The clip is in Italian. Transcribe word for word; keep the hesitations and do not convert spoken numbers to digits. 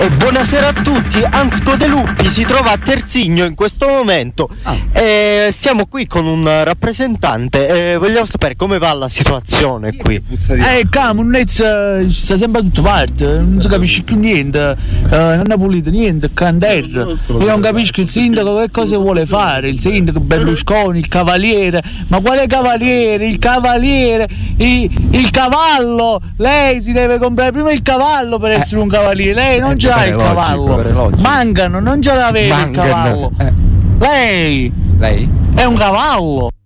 Eh, buonasera a tutti, Ansco De Luppi si trova a Terzigno in questo momento. Ah. Eh, siamo qui con un rappresentante, eh, vogliamo sapere come va la situazione qui. Eh, camo, non sta sempre da tutte parti, non si capisce più niente, eh, non è pulito niente, canterra. Io non capisco il sindaco che cosa vuole fare, il sindaco Berlusconi, il cavaliere, ma quale cavaliere? Il cavaliere, il, il cavallo, lei si deve comprare prima il cavallo per essere un cavaliere, lei non ce l'ha il cavallo, mancano, non ce l'aveva il cavallo, eh. lei lei è un cavallo.